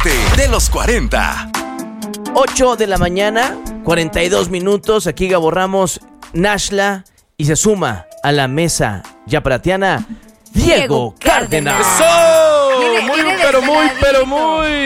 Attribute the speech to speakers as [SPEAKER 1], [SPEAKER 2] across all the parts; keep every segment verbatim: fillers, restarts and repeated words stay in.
[SPEAKER 1] parte de los cuarenta.
[SPEAKER 2] ocho de la mañana, cuarenta y dos minutos. Aquí Gabo Ramos, Nashla, y se suma a la mesa yapratiana Diego, Diego Cárdenas.
[SPEAKER 3] ¡Eso!
[SPEAKER 4] Viene,
[SPEAKER 3] Muy,
[SPEAKER 4] viene
[SPEAKER 3] pero muy, pero muy.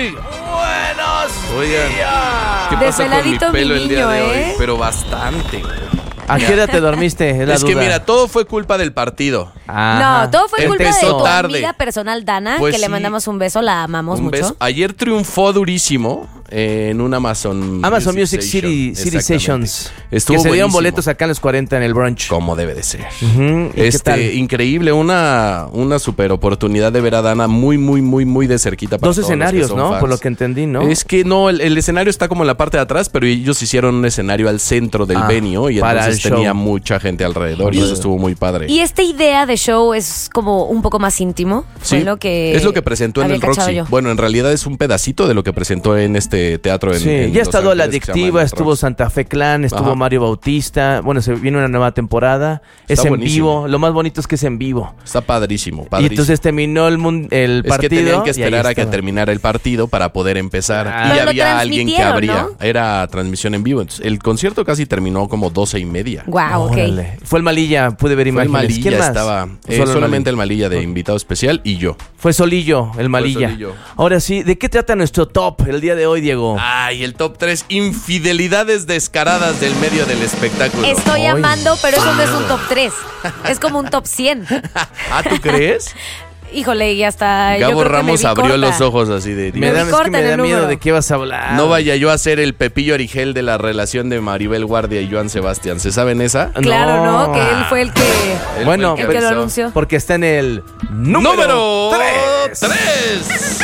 [SPEAKER 2] Buenos
[SPEAKER 3] Oigan,
[SPEAKER 2] días.
[SPEAKER 3] ¿qué pasa con mi
[SPEAKER 4] Desveladito
[SPEAKER 3] pelo
[SPEAKER 4] mi
[SPEAKER 3] el día
[SPEAKER 4] niño,
[SPEAKER 3] de hoy?
[SPEAKER 4] ¿eh?
[SPEAKER 3] Pero bastante.
[SPEAKER 2] ¿A qué hora te dormiste? Es, la
[SPEAKER 3] Es que
[SPEAKER 2] duda.
[SPEAKER 3] mira, todo fue culpa del partido.
[SPEAKER 2] Ajá.
[SPEAKER 4] No, todo fue culpa
[SPEAKER 3] Empezó
[SPEAKER 4] de tu
[SPEAKER 3] tarde.
[SPEAKER 4] amiga personal Dana,
[SPEAKER 3] Pues
[SPEAKER 4] que le
[SPEAKER 3] sí.
[SPEAKER 4] mandamos un beso, la amamos
[SPEAKER 3] Un
[SPEAKER 4] mucho.
[SPEAKER 3] beso. Ayer triunfó durísimo en un Amazon
[SPEAKER 2] Amazon Music
[SPEAKER 3] Station.
[SPEAKER 2] City, City
[SPEAKER 3] Exactamente.
[SPEAKER 2] Sessions.
[SPEAKER 3] Estuvo
[SPEAKER 2] que se dieron
[SPEAKER 3] buenísimo.
[SPEAKER 2] boletos acá en los cuarenta en el brunch.
[SPEAKER 3] Como debe de ser.
[SPEAKER 2] Ujú, ¿y qué
[SPEAKER 3] Este,
[SPEAKER 2] tal?
[SPEAKER 3] increíble, una, una super oportunidad de ver a Dana muy, muy, muy, muy de cerquita. Para
[SPEAKER 2] Dos
[SPEAKER 3] todos los que
[SPEAKER 2] escenarios,
[SPEAKER 3] son
[SPEAKER 2] ¿no?
[SPEAKER 3] fans.
[SPEAKER 2] Por lo que entendí, ¿no?
[SPEAKER 3] Es que no, el, el escenario está como en la parte de atrás, pero ellos hicieron un escenario al centro del
[SPEAKER 2] Ah,
[SPEAKER 3] venue y
[SPEAKER 2] para
[SPEAKER 3] entonces
[SPEAKER 2] el show.
[SPEAKER 3] tenía mucha gente alrededor y,
[SPEAKER 2] Y-
[SPEAKER 3] eso estuvo muy padre.
[SPEAKER 4] Y esta idea de show es como un poco más íntimo.
[SPEAKER 3] Sí,
[SPEAKER 4] Fue lo que
[SPEAKER 3] es lo que presentó en
[SPEAKER 4] había
[SPEAKER 3] el
[SPEAKER 4] cachado
[SPEAKER 3] Roxy.
[SPEAKER 4] yo.
[SPEAKER 3] Bueno, en realidad es un pedacito de lo que presentó en este teatro en,
[SPEAKER 2] Sí,
[SPEAKER 3] en
[SPEAKER 2] ya ha
[SPEAKER 3] Los
[SPEAKER 2] estado La
[SPEAKER 3] Ángeles, que se llama
[SPEAKER 2] Adictiva,
[SPEAKER 3] el
[SPEAKER 2] estuvo
[SPEAKER 3] Roxy.
[SPEAKER 2] Santa Fe Clan, estuvo
[SPEAKER 3] Ajá.
[SPEAKER 2] Mario Bautista. Bueno, se viene una nueva temporada.
[SPEAKER 3] Está
[SPEAKER 2] es en
[SPEAKER 3] buenísimo.
[SPEAKER 2] vivo. Lo más bonito es que es en vivo.
[SPEAKER 3] Está padrísimo,
[SPEAKER 2] Y
[SPEAKER 3] padrísimo.
[SPEAKER 2] entonces terminó el, mun- el
[SPEAKER 3] Es
[SPEAKER 2] partido.
[SPEAKER 3] que tenían que
[SPEAKER 2] y ahí
[SPEAKER 3] esperar a que
[SPEAKER 2] estaba.
[SPEAKER 3] terminara el partido para poder empezar.
[SPEAKER 2] Ah.
[SPEAKER 3] Y
[SPEAKER 4] Pero lo
[SPEAKER 3] había alguien que
[SPEAKER 4] transmitieron,
[SPEAKER 3] abría.
[SPEAKER 4] ¿no?
[SPEAKER 3] Era transmisión en vivo. Entonces, el concierto casi terminó como doce y media.
[SPEAKER 4] Guau, ok.
[SPEAKER 2] Órale. Fue el Malilla, pude ver
[SPEAKER 3] Fue el
[SPEAKER 2] imágenes.
[SPEAKER 3] Malilla,
[SPEAKER 2] ¿Quién más?
[SPEAKER 3] estaba. eh,
[SPEAKER 2] Solo el
[SPEAKER 3] solamente el
[SPEAKER 2] Malilla.
[SPEAKER 3] Malilla de invitado especial y yo.
[SPEAKER 2] Fue Solillo, el Malilla.
[SPEAKER 3] Solillo.
[SPEAKER 2] Ahora sí, ¿de qué trata nuestro top el día de hoy, Diego?
[SPEAKER 3] Ay, el top tres, infidelidades descaradas del medio del espectáculo.
[SPEAKER 4] Estoy
[SPEAKER 2] Ay.
[SPEAKER 4] amando, pero eso no es un top tres. Es como un top cien.
[SPEAKER 3] ¿Ah, tú crees?
[SPEAKER 4] Híjole, y hasta yo
[SPEAKER 3] Gabo
[SPEAKER 4] creo que me
[SPEAKER 3] Ramos
[SPEAKER 4] vi
[SPEAKER 3] abrió
[SPEAKER 4] corta.
[SPEAKER 3] los ojos así de...
[SPEAKER 2] me
[SPEAKER 4] me
[SPEAKER 2] da,
[SPEAKER 4] vi
[SPEAKER 2] es que
[SPEAKER 4] corta
[SPEAKER 2] me
[SPEAKER 4] en
[SPEAKER 2] da
[SPEAKER 4] el
[SPEAKER 2] miedo
[SPEAKER 4] número.
[SPEAKER 2] de qué vas a hablar.
[SPEAKER 3] No vaya yo a ser el Pepillo Origel de la relación de Maribel Guardia y Joan Sebastián. ¿Se saben esa?
[SPEAKER 4] Claro, ¿no? Que él fue el que,
[SPEAKER 3] Él
[SPEAKER 2] Bueno,
[SPEAKER 3] fue
[SPEAKER 4] el que lo
[SPEAKER 3] empezó.
[SPEAKER 4] anunció.
[SPEAKER 2] Porque está en el número,
[SPEAKER 3] Número
[SPEAKER 2] tres.
[SPEAKER 3] tres.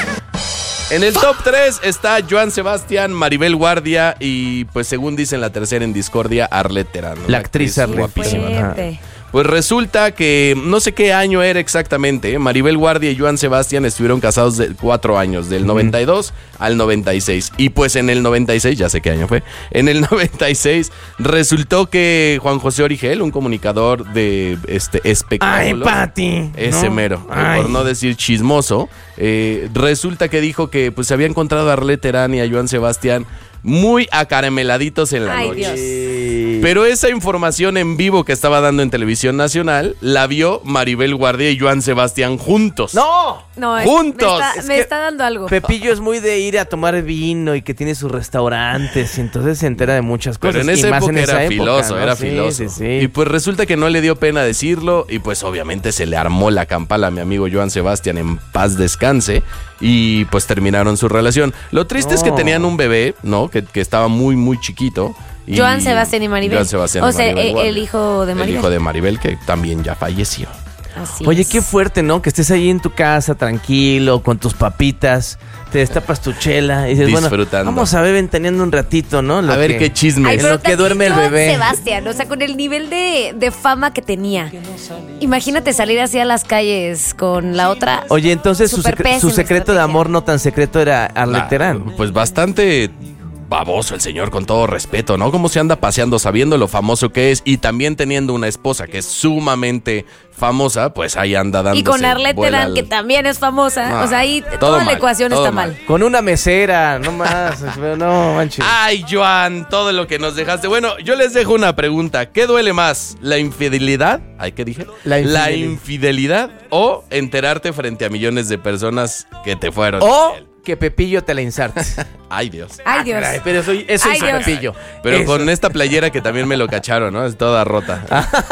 [SPEAKER 3] En el top tres está Joan Sebastián, Maribel Guardia y, pues según dicen la tercera en discordia, Arlette Terán, ¿no?
[SPEAKER 2] La actriz Arlette.
[SPEAKER 3] guapísima.
[SPEAKER 4] Fuerte.
[SPEAKER 3] Pues resulta que no sé qué año era exactamente. ¿eh? Maribel Guardia y Joan Sebastián estuvieron casados de cuatro años, del noventa y dos al noventa y seis. Y pues en el noventa y seis, ya sé qué año fue, en el noventa y seis resultó que Juan José Origel, un comunicador de este
[SPEAKER 2] Ay,
[SPEAKER 3] espectáculo,
[SPEAKER 2] Pati.
[SPEAKER 3] ese
[SPEAKER 2] ¿no?
[SPEAKER 3] mero,
[SPEAKER 2] Ay.
[SPEAKER 3] por no decir chismoso, eh, resulta que dijo que pues se había encontrado a Arlette Terán y a Joan Sebastián muy acarameladitos en la
[SPEAKER 4] Ay,
[SPEAKER 3] noche.
[SPEAKER 4] Dios.
[SPEAKER 2] Sí.
[SPEAKER 3] Pero esa información en vivo que estaba dando en Televisión Nacional la vio Maribel Guardia y Joan Sebastián juntos.
[SPEAKER 2] ¡No!
[SPEAKER 4] No, es-
[SPEAKER 3] Juntos.
[SPEAKER 4] Me, está,
[SPEAKER 2] Es
[SPEAKER 4] me
[SPEAKER 2] que
[SPEAKER 4] está dando algo.
[SPEAKER 2] Pepillo es muy de ir a tomar vino y que tiene sus restaurantes y entonces se entera de muchas cosas.
[SPEAKER 3] Pero en
[SPEAKER 2] y
[SPEAKER 3] esa
[SPEAKER 2] más
[SPEAKER 3] época
[SPEAKER 2] en esa
[SPEAKER 3] era
[SPEAKER 2] época,
[SPEAKER 3] filoso,
[SPEAKER 2] ¿no?
[SPEAKER 3] era
[SPEAKER 2] Sí,
[SPEAKER 3] filoso.
[SPEAKER 2] sí, sí.
[SPEAKER 3] Y pues resulta que no le dio pena decirlo y pues obviamente se le armó la campala a mi amigo Joan Sebastián, en paz descanse, y pues terminaron su relación. Lo triste es que
[SPEAKER 2] No.
[SPEAKER 3] tenían un bebé, ¿no? Que, que estaba muy, muy chiquito. y-
[SPEAKER 4] Joan Sebastián y Maribel.
[SPEAKER 3] Joan Sebastián
[SPEAKER 4] O
[SPEAKER 3] y
[SPEAKER 4] sea,
[SPEAKER 3] Maribel
[SPEAKER 4] el-
[SPEAKER 3] Guardia.
[SPEAKER 4] el hijo de Maribel.
[SPEAKER 3] El hijo de Maribel, que también ya falleció.
[SPEAKER 4] Así
[SPEAKER 2] Oye,
[SPEAKER 4] es.
[SPEAKER 2] qué fuerte, ¿no? Que estés ahí en tu casa, tranquilo, con tus papitas, te destapas tu chela y dices,
[SPEAKER 3] Disfrutando.
[SPEAKER 2] bueno, vamos a ver ventaneando un ratito, ¿no? Lo
[SPEAKER 3] A ver
[SPEAKER 2] que-
[SPEAKER 3] qué chisme.
[SPEAKER 4] Ay,
[SPEAKER 2] en
[SPEAKER 4] pero
[SPEAKER 2] lo que duerme el
[SPEAKER 4] también Joan
[SPEAKER 2] bebé.
[SPEAKER 4] Sebastián, o sea, con el nivel de, de fama que tenía. Imagínate salir así a las calles con la otra.
[SPEAKER 2] Oye, entonces su,
[SPEAKER 4] Súper
[SPEAKER 2] secre-
[SPEAKER 4] pésima
[SPEAKER 2] su secreto de
[SPEAKER 4] estrategia.
[SPEAKER 2] amor no tan secreto era Arlette
[SPEAKER 3] Ah,
[SPEAKER 2] Terán.
[SPEAKER 3] Pues bastante baboso el señor, con todo respeto, ¿no? Cómo se anda paseando sabiendo lo famoso que es y también teniendo una esposa que es sumamente famosa, pues ahí anda dándose
[SPEAKER 4] Y con Arlette
[SPEAKER 3] vuela
[SPEAKER 4] Terán,
[SPEAKER 3] al-
[SPEAKER 4] que también es famosa.
[SPEAKER 3] No,
[SPEAKER 4] o sea, ahí
[SPEAKER 3] todo
[SPEAKER 4] toda la
[SPEAKER 3] mal,
[SPEAKER 4] ecuación
[SPEAKER 3] todo
[SPEAKER 4] está
[SPEAKER 3] mal.
[SPEAKER 4] mal.
[SPEAKER 2] Con una mesera, no más. no, manches.
[SPEAKER 3] Ay, Joan, todo lo que nos dejaste. Bueno, yo les dejo una pregunta. ¿Qué duele más? ¿La infidelidad? ¿Ay, qué dije?
[SPEAKER 2] La infidelidad.
[SPEAKER 3] ¿La infidelidad o enterarte frente a millones de personas que te fueron?
[SPEAKER 2] O que Pepillo te la insarte.
[SPEAKER 3] Ay, Dios.
[SPEAKER 4] Ay, Dios.
[SPEAKER 2] Caray, pero soy, eso
[SPEAKER 4] Ay,
[SPEAKER 2] hizo
[SPEAKER 4] Dios.
[SPEAKER 2] Pepillo.
[SPEAKER 3] Pero
[SPEAKER 2] Eso.
[SPEAKER 3] con esta playera que también me lo cacharon, ¿no? Es toda rota.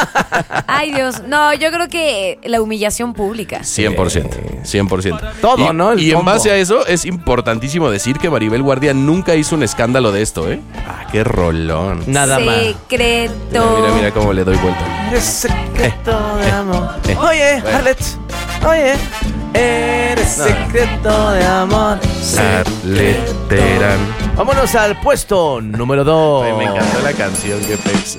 [SPEAKER 4] Ay, Dios. No, yo creo que la humillación pública.
[SPEAKER 3] cien por ciento. cien por ciento.
[SPEAKER 2] Todo,
[SPEAKER 3] y,
[SPEAKER 2] ¿no? El
[SPEAKER 3] y en
[SPEAKER 2] combo.
[SPEAKER 3] base a eso, es importantísimo decir que Maribel Guardia nunca hizo un escándalo de esto, ¿eh? Ah, qué rolón.
[SPEAKER 2] Nada más.
[SPEAKER 4] Secreto.
[SPEAKER 3] Mira, mira, mira cómo le doy vuelta.
[SPEAKER 2] Eres secreto de amor.
[SPEAKER 3] eh.
[SPEAKER 2] Oye,
[SPEAKER 3] Bueno.
[SPEAKER 2] Arlette. Oye, eres
[SPEAKER 3] No.
[SPEAKER 2] secreto de amor.
[SPEAKER 3] Arlette Terán.
[SPEAKER 2] Vámonos al puesto número dos.
[SPEAKER 3] Ay, me encantó la canción, qué pex.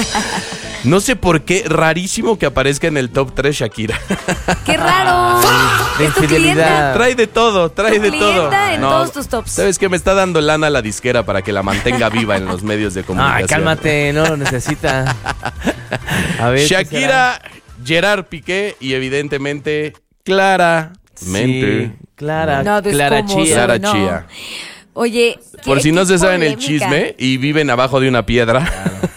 [SPEAKER 3] No sé por qué, rarísimo que aparezca en el top tres Shakira.
[SPEAKER 4] ¡Qué raro!
[SPEAKER 2] De
[SPEAKER 4] ¿Es tu
[SPEAKER 2] infidelidad.
[SPEAKER 4] clienta?
[SPEAKER 3] Trae de todo, trae
[SPEAKER 4] Tu
[SPEAKER 3] de todo.
[SPEAKER 4] clienta en todos tus tops.
[SPEAKER 3] ¿Sabes qué? Me está dando lana la disquera para que la mantenga viva en los medios de comunicación.
[SPEAKER 2] Ay, cálmate, no lo necesita. A ver, ¿qué
[SPEAKER 3] Shakira, Gerard Piqué y evidentemente Clara Mente.
[SPEAKER 2] Sí, Clara,
[SPEAKER 4] No, pues,
[SPEAKER 2] Clara
[SPEAKER 4] ¿cómo
[SPEAKER 2] Chía.
[SPEAKER 3] Clara
[SPEAKER 4] no.
[SPEAKER 3] Chía.
[SPEAKER 4] Oye,
[SPEAKER 3] Por
[SPEAKER 4] qué-
[SPEAKER 3] si no
[SPEAKER 4] qué
[SPEAKER 3] se saben el
[SPEAKER 4] polémica.
[SPEAKER 3] chisme y viven abajo de una piedra.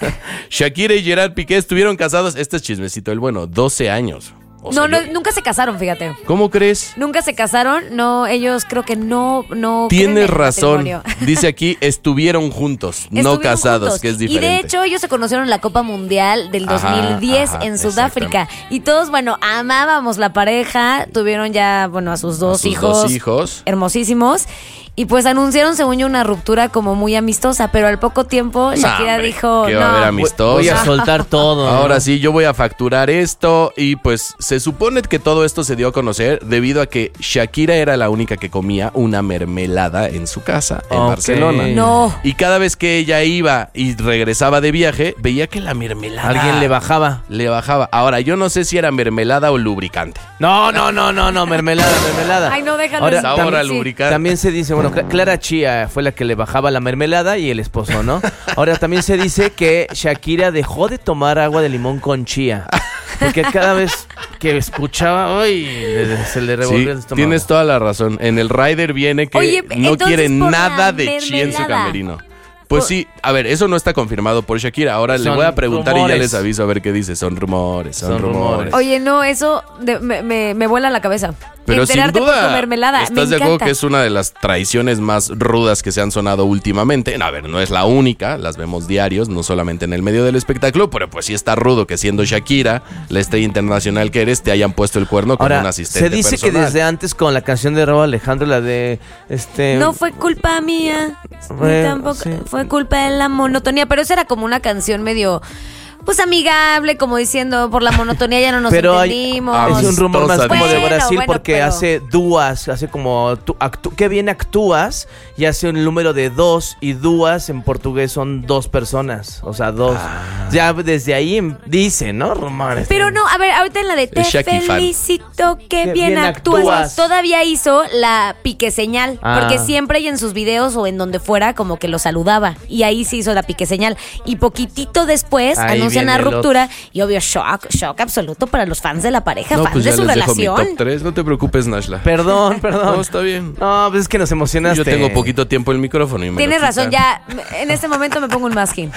[SPEAKER 3] Shakira y Gerard Piqué estuvieron casados, este es chismecito, el bueno, doce años. O sea,
[SPEAKER 4] No, no,
[SPEAKER 3] yo-
[SPEAKER 4] nunca se casaron, fíjate.
[SPEAKER 3] ¿Cómo crees?
[SPEAKER 4] Nunca se casaron, no, ellos creo que no, no. creen en
[SPEAKER 3] Tienes
[SPEAKER 4] el
[SPEAKER 3] razón.
[SPEAKER 4] matrimonio.
[SPEAKER 3] Dice aquí, estuvieron juntos, no
[SPEAKER 4] Estuvieron
[SPEAKER 3] casados,
[SPEAKER 4] juntos.
[SPEAKER 3] que es
[SPEAKER 4] Y
[SPEAKER 3] diferente.
[SPEAKER 4] de hecho, ellos se conocieron en la Copa Mundial del
[SPEAKER 3] Ajá,
[SPEAKER 4] dos mil diez
[SPEAKER 3] ajá,
[SPEAKER 4] en Sudáfrica. Y todos, bueno, amábamos la pareja. Tuvieron ya, bueno, a sus dos
[SPEAKER 3] sus
[SPEAKER 4] hijos.
[SPEAKER 3] dos hijos.
[SPEAKER 4] Hermosísimos. Y pues anunciaron, según yo, una ruptura como muy amistosa. Pero al poco tiempo, Shakira
[SPEAKER 3] hombre,
[SPEAKER 4] dijo:
[SPEAKER 3] ¿qué va a haber
[SPEAKER 4] no.
[SPEAKER 3] amistosa?
[SPEAKER 2] Voy a soltar todo.
[SPEAKER 3] Ahora
[SPEAKER 2] ¿no?
[SPEAKER 3] sí, yo voy a facturar esto y pues se supone que todo esto se dio a conocer debido a que Shakira era la única que comía una mermelada en su casa en
[SPEAKER 2] Ok.
[SPEAKER 3] Barcelona.
[SPEAKER 4] No.
[SPEAKER 3] Y cada vez que ella iba y regresaba de viaje, veía que la mermelada...
[SPEAKER 2] Alguien le bajaba.
[SPEAKER 3] Le bajaba. Ahora, yo no sé si era mermelada o lubricante.
[SPEAKER 2] No, no, no, no, no, mermelada, mermelada.
[SPEAKER 4] Ay, no, déjalo.
[SPEAKER 2] Ahora,
[SPEAKER 3] Sabor a
[SPEAKER 4] sí.
[SPEAKER 3] lubricante.
[SPEAKER 2] También se dice, bueno, Cla- Clara Chía fue la que le bajaba la mermelada y el esposo, ¿no? Ahora también se dice que Shakira dejó de tomar agua de limón con chía. Porque cada vez que escuchaba, ¡ay! le- se le revolvió
[SPEAKER 3] Sí,
[SPEAKER 2] el estómago.
[SPEAKER 3] tienes toda la razón. En el rider viene que
[SPEAKER 4] Oye,
[SPEAKER 3] no
[SPEAKER 4] entonces
[SPEAKER 3] quiere
[SPEAKER 4] por la
[SPEAKER 3] nada de chía en su
[SPEAKER 4] mermelada.
[SPEAKER 3] camerino. Pues sí, a ver, eso no está confirmado por Shakira. Ahora le
[SPEAKER 2] Son
[SPEAKER 3] voy a preguntar y ya
[SPEAKER 2] rumores.
[SPEAKER 3] les aviso a ver qué dice. Son rumores, son,
[SPEAKER 2] Son
[SPEAKER 3] rumores.
[SPEAKER 2] rumores.
[SPEAKER 4] Oye, no, eso de- me, me, me vuela la cabeza.
[SPEAKER 3] Pero sin
[SPEAKER 4] Enterarte por tu
[SPEAKER 3] duda,
[SPEAKER 4] mermelada.
[SPEAKER 3] ¿estás
[SPEAKER 4] me
[SPEAKER 3] de acuerdo
[SPEAKER 4] encanta.
[SPEAKER 3] que es una de las traiciones más rudas que se han sonado últimamente? No, a ver, no es la única, las vemos diarios, no solamente en el medio del espectáculo, pero pues sí está rudo que siendo Shakira, la estrella internacional que eres, te hayan puesto el cuerno como
[SPEAKER 2] Ahora,
[SPEAKER 3] un asistente
[SPEAKER 2] se dice
[SPEAKER 3] personal.
[SPEAKER 2] que desde antes con la canción de Raúl Alejandro, la de este
[SPEAKER 4] No fue culpa mía,
[SPEAKER 2] Bueno,
[SPEAKER 4] ni tampoco
[SPEAKER 2] sí.
[SPEAKER 4] fue culpa de la monotonía, pero eso era como una canción medio, pues amigable, como diciendo, por la monotonía ya no nos
[SPEAKER 2] pero hay-
[SPEAKER 4] entendimos.
[SPEAKER 2] es un rumor más
[SPEAKER 3] Amistosa,
[SPEAKER 2] como de
[SPEAKER 4] Bueno,
[SPEAKER 2] Brasil
[SPEAKER 4] bueno,
[SPEAKER 2] porque
[SPEAKER 4] pero-
[SPEAKER 2] hace dúas, hace como tú, actú- qué bien actúas y hace un número de dos y dúas en portugués son dos personas, o sea, dos.
[SPEAKER 3] Ah.
[SPEAKER 2] Ya desde ahí em- dicen, ¿no? Rumores.
[SPEAKER 4] Pero no, a ver, ahorita en la de te
[SPEAKER 3] Es Shaki fan.
[SPEAKER 4] felicito que
[SPEAKER 2] Qué
[SPEAKER 4] bien,
[SPEAKER 2] bien
[SPEAKER 4] actúas.
[SPEAKER 2] actúas.
[SPEAKER 4] Todavía hizo la pique señal,
[SPEAKER 2] Ah.
[SPEAKER 4] porque siempre y en sus videos o en donde fuera como que lo saludaba y ahí se hizo la pique señal y poquitito después
[SPEAKER 2] Ahí
[SPEAKER 4] anuncian
[SPEAKER 2] viene
[SPEAKER 4] la
[SPEAKER 2] el
[SPEAKER 4] ruptura y obvio shock, shock absoluto para los fans de la pareja,
[SPEAKER 3] No,
[SPEAKER 4] fans
[SPEAKER 3] pues
[SPEAKER 4] de
[SPEAKER 3] ya
[SPEAKER 4] su
[SPEAKER 3] les dejo mi
[SPEAKER 4] relación.
[SPEAKER 3] top tres, no te preocupes, Nashla.
[SPEAKER 2] Perdón, perdón.
[SPEAKER 3] No, está bien.
[SPEAKER 2] No, pues es que nos emocionaste.
[SPEAKER 3] Yo tengo poquito tiempo el micrófono y me lo
[SPEAKER 4] Tienes razón,
[SPEAKER 3] quitan.
[SPEAKER 4] ya en este momento me pongo un masking.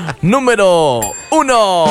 [SPEAKER 2] Número uno.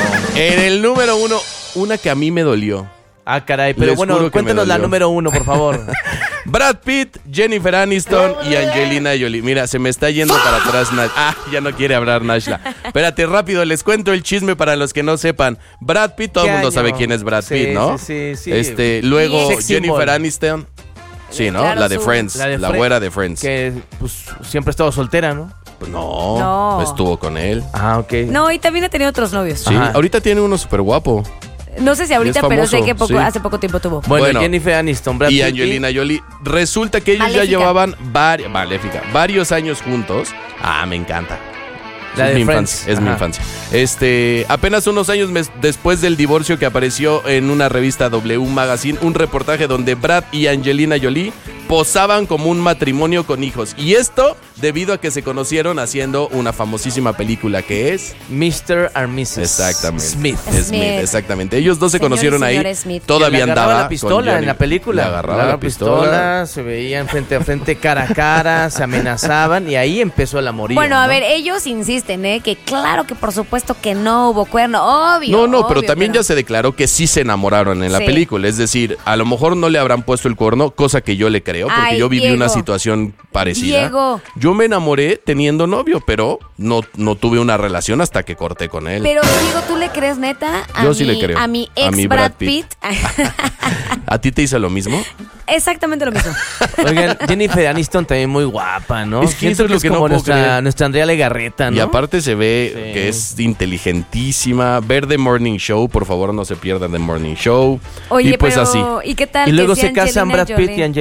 [SPEAKER 3] En el número uno, una que a mí me dolió.
[SPEAKER 2] Ah, caray, pero
[SPEAKER 3] Les
[SPEAKER 2] bueno,
[SPEAKER 3] juro que me
[SPEAKER 2] cuéntanos la
[SPEAKER 3] dolió.
[SPEAKER 2] número uno, por favor.
[SPEAKER 3] Brad Pitt, Jennifer Aniston y Angelina Jolie. Mira, se me está yendo para atrás Nash. Ah, ya no quiere hablar Nashla. Espérate, rápido, les cuento el chisme para los que no sepan. Brad Pitt, todo el
[SPEAKER 2] ¿Qué
[SPEAKER 3] mundo
[SPEAKER 2] año?
[SPEAKER 3] sabe quién es Brad
[SPEAKER 2] Sí,
[SPEAKER 3] Pitt, ¿no?
[SPEAKER 2] sí, sí, sí.
[SPEAKER 3] Este, luego
[SPEAKER 2] Sex
[SPEAKER 3] Jennifer
[SPEAKER 2] symbol.
[SPEAKER 3] Aniston. Sí, ¿no?
[SPEAKER 4] Claro,
[SPEAKER 3] la de
[SPEAKER 4] su-
[SPEAKER 3] Friends,
[SPEAKER 2] La
[SPEAKER 3] la,
[SPEAKER 2] de Fre-
[SPEAKER 3] güera de Friends.
[SPEAKER 2] Que pues siempre ha estado soltera, ¿no?
[SPEAKER 3] Pues no,
[SPEAKER 4] No.
[SPEAKER 3] estuvo con él.
[SPEAKER 2] Ah, ok.
[SPEAKER 4] No, y también ha tenido otros novios.
[SPEAKER 3] Sí,
[SPEAKER 2] Ajá.
[SPEAKER 3] ahorita tiene uno súper guapo.
[SPEAKER 4] No sé si ahorita,
[SPEAKER 3] Es
[SPEAKER 4] pero sé
[SPEAKER 3] famoso,
[SPEAKER 4] que poco,
[SPEAKER 3] sí.
[SPEAKER 4] hace poco tiempo tuvo.
[SPEAKER 2] Bueno,
[SPEAKER 3] Bueno,
[SPEAKER 2] Jennifer Aniston, Brad
[SPEAKER 3] Y
[SPEAKER 2] Pitt
[SPEAKER 3] Angelina Jolie. Resulta que ellos
[SPEAKER 4] Maléfica.
[SPEAKER 3] ya llevaban vari- Maléfica, varios años juntos. Ah, me encanta.
[SPEAKER 2] La
[SPEAKER 3] es
[SPEAKER 2] de
[SPEAKER 3] mi
[SPEAKER 2] Friends.
[SPEAKER 3] infancia, es mi
[SPEAKER 2] Ajá.
[SPEAKER 3] infancia. Este, apenas unos años mes- después del divorcio que apareció en una revista W Magazine, un reportaje donde Brad y Angelina Jolie posaban como un matrimonio con hijos. Y esto debido a que se conocieron haciendo una famosísima película que es
[SPEAKER 2] mister and missus
[SPEAKER 3] Exactamente.
[SPEAKER 2] Smith.
[SPEAKER 3] Smith,
[SPEAKER 4] Smith.
[SPEAKER 3] exactamente. Ellos dos se
[SPEAKER 4] Señor y
[SPEAKER 3] conocieron ahí.
[SPEAKER 4] señor Smith.
[SPEAKER 3] Todavía
[SPEAKER 2] Que le agarraba
[SPEAKER 3] andaba
[SPEAKER 2] la
[SPEAKER 3] con
[SPEAKER 2] pistola
[SPEAKER 3] Johnny.
[SPEAKER 2] en la película.
[SPEAKER 3] Le agarraba la pistola.
[SPEAKER 2] se veían frente a frente, cara a cara, se amenazaban y ahí empezó el amorío.
[SPEAKER 4] Bueno, a
[SPEAKER 2] ¿no?
[SPEAKER 4] ver, ellos insisten, ¿eh? Que claro que por supuesto que no hubo cuerno, obvio.
[SPEAKER 3] No, no, pero
[SPEAKER 4] obvio,
[SPEAKER 3] también
[SPEAKER 4] pero-
[SPEAKER 3] ya se declaró que sí se enamoraron en la
[SPEAKER 4] Sí.
[SPEAKER 3] película. Es decir, a lo mejor no le habrán puesto el cuerno, cosa que yo le creo, porque
[SPEAKER 4] Ay,
[SPEAKER 3] yo viví
[SPEAKER 4] Diego.
[SPEAKER 3] una situación parecida.
[SPEAKER 4] Diego.
[SPEAKER 3] Yo me enamoré teniendo novio, pero no, no tuve una relación hasta que corté con él.
[SPEAKER 4] Pero, Diego, ¿tú le crees neta? A
[SPEAKER 3] Yo
[SPEAKER 4] mi,
[SPEAKER 3] sí le creo.
[SPEAKER 4] A mi
[SPEAKER 3] A
[SPEAKER 4] ex
[SPEAKER 3] mi
[SPEAKER 4] Brad
[SPEAKER 3] Brad
[SPEAKER 4] Pitt.
[SPEAKER 3] Pitt. ¿A ti te hizo lo mismo?
[SPEAKER 4] Exactamente lo mismo.
[SPEAKER 2] Oigan, Jennifer Aniston también muy guapa, ¿no?
[SPEAKER 3] Es que
[SPEAKER 2] Siento
[SPEAKER 3] eso es lo que no
[SPEAKER 2] como
[SPEAKER 3] puedo
[SPEAKER 2] nuestra,
[SPEAKER 3] creer.
[SPEAKER 2] nuestra Andrea Legarreta, ¿no?
[SPEAKER 3] Y aparte se ve
[SPEAKER 2] Sí.
[SPEAKER 3] que es inteligentísima. Ver The Morning Show, por favor, no se pierdan The Morning Show.
[SPEAKER 4] Oye,
[SPEAKER 3] y pues
[SPEAKER 4] pero,
[SPEAKER 3] así.
[SPEAKER 4] ¿y qué tal?
[SPEAKER 2] Y luego
[SPEAKER 4] que
[SPEAKER 2] se
[SPEAKER 4] sí,
[SPEAKER 2] casan
[SPEAKER 4] Angelina
[SPEAKER 2] Brad Pitt y
[SPEAKER 4] Jolie?
[SPEAKER 2] Angelina Jolie.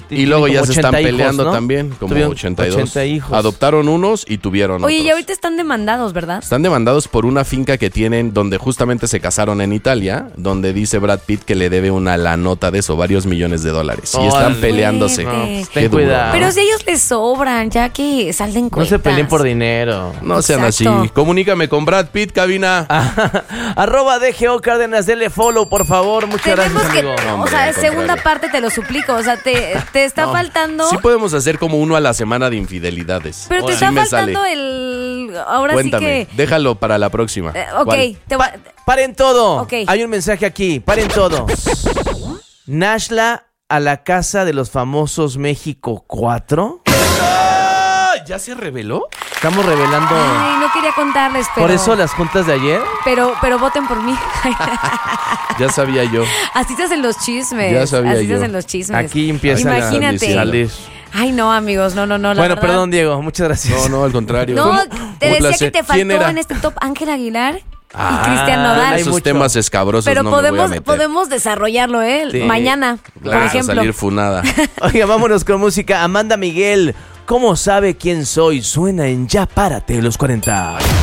[SPEAKER 3] Y luego ya
[SPEAKER 2] como
[SPEAKER 3] se están
[SPEAKER 2] ochenta hijos,
[SPEAKER 3] peleando
[SPEAKER 2] ¿no?
[SPEAKER 3] también, como
[SPEAKER 2] Tuvieron
[SPEAKER 3] ochenta y dos.
[SPEAKER 2] ochenta hijos.
[SPEAKER 3] Adoptaron unos y tuvieron
[SPEAKER 4] Oye,
[SPEAKER 3] otros.
[SPEAKER 4] y ahorita están demandados, ¿verdad?
[SPEAKER 3] Están demandados por una finca que tienen donde justamente se casaron en Italia, donde dice Brad Pitt que le debe una la nota de eso, varios millones de dólares. Y están
[SPEAKER 2] Órale.
[SPEAKER 3] peleándose.
[SPEAKER 4] No, pues,
[SPEAKER 2] ten
[SPEAKER 3] Qué duro.
[SPEAKER 2] cuidado.
[SPEAKER 4] Pero si a ellos les sobran, ya que salden
[SPEAKER 2] No
[SPEAKER 4] cuentas.
[SPEAKER 2] se peleen por dinero.
[SPEAKER 3] No sean
[SPEAKER 4] Exacto.
[SPEAKER 3] así. Comunícame con Brad Pitt, cabina.
[SPEAKER 2] Arroba D G O Cárdenas, dele follow, por favor. Muchas
[SPEAKER 4] Tenemos
[SPEAKER 2] gracias,
[SPEAKER 4] que,
[SPEAKER 2] amigo.
[SPEAKER 3] No,
[SPEAKER 4] o
[SPEAKER 3] hombre,
[SPEAKER 4] sea,
[SPEAKER 3] al
[SPEAKER 4] segunda
[SPEAKER 3] contrario.
[SPEAKER 4] parte te lo suplico, o sea, te, te está
[SPEAKER 3] No.
[SPEAKER 4] faltando,
[SPEAKER 3] Sí podemos hacer como uno a la semana de infidelidades.
[SPEAKER 4] pero te
[SPEAKER 3] Sí
[SPEAKER 4] está
[SPEAKER 3] me
[SPEAKER 4] faltando
[SPEAKER 3] sale.
[SPEAKER 4] el, ahora
[SPEAKER 3] Cuéntame,
[SPEAKER 4] sí que,
[SPEAKER 3] déjalo para la próxima.
[SPEAKER 4] eh, ok,
[SPEAKER 3] ¿Cuál?
[SPEAKER 4] te va,
[SPEAKER 2] Paren todo.
[SPEAKER 4] Ok.
[SPEAKER 2] Hay un mensaje aquí. Paren todo. Nashla a la casa de los famosos México cuatro.
[SPEAKER 3] ¡Ah! ¿Ya se reveló?
[SPEAKER 2] Estamos revelando.
[SPEAKER 4] ay, no quería contarles, pero,
[SPEAKER 2] Por eso las juntas de ayer.
[SPEAKER 4] pero, pero voten por mí.
[SPEAKER 3] Ya sabía yo.
[SPEAKER 4] Así se hacen los chismes.
[SPEAKER 3] Ya sabía
[SPEAKER 4] Así se
[SPEAKER 3] yo.
[SPEAKER 4] hacen los chismes.
[SPEAKER 2] Aquí empiezan
[SPEAKER 4] Imagínate.
[SPEAKER 2] a salir.
[SPEAKER 4] Ay, no, amigos, no, no, no. la
[SPEAKER 2] Bueno,
[SPEAKER 4] verdad.
[SPEAKER 2] perdón, Diego. Muchas gracias.
[SPEAKER 3] No, no, al contrario.
[SPEAKER 4] No,
[SPEAKER 3] ¿Cómo?
[SPEAKER 4] te
[SPEAKER 3] Un
[SPEAKER 4] decía
[SPEAKER 3] placer.
[SPEAKER 4] que te
[SPEAKER 3] ¿Quién
[SPEAKER 4] faltó
[SPEAKER 3] era?
[SPEAKER 4] en este top Ángel Aguilar
[SPEAKER 2] Ah,
[SPEAKER 4] y Cristian Nodal.
[SPEAKER 2] hay
[SPEAKER 3] Esos
[SPEAKER 2] mucho.
[SPEAKER 3] temas escabrosos
[SPEAKER 4] Pero
[SPEAKER 3] no me voy a
[SPEAKER 4] podemos,
[SPEAKER 3] meter.
[SPEAKER 4] podemos desarrollarlo, ¿eh?
[SPEAKER 2] Sí.
[SPEAKER 4] Mañana, por
[SPEAKER 3] Vas a
[SPEAKER 4] ejemplo.
[SPEAKER 3] salir funada.
[SPEAKER 2] Oiga, vámonos con música. Amanda Miguel. ¿Cómo sabe quién soy? Suena en Ya Párate los cuarenta.